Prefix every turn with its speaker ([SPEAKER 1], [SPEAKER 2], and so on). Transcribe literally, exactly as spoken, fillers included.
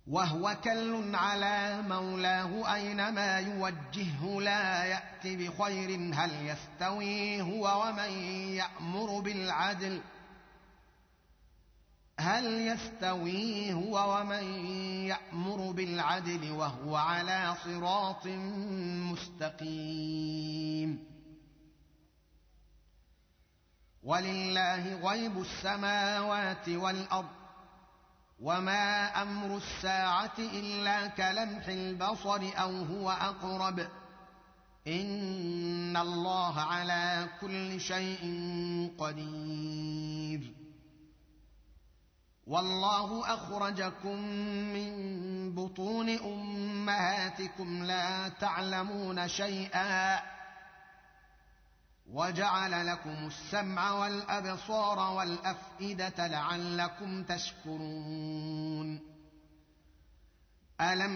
[SPEAKER 1] وهو كل على مولاه أينما يوجهه لا يأت بخير هل يستوي هو ومن يأمر بالعدل هل يستوي هو ومن يأمر بالعدل وهو على صراط مستقيم ولله غيب السماوات والأرض وما أمر الساعة إلا كلمح البصر أو هو أقرب إن الله على كل شيء قدير والله أخرجكم من بطون أمهاتكم لا تعلمون شيئا وجعل لكم السمع والأبصار والأفئدة لعلكم تشكرون ألم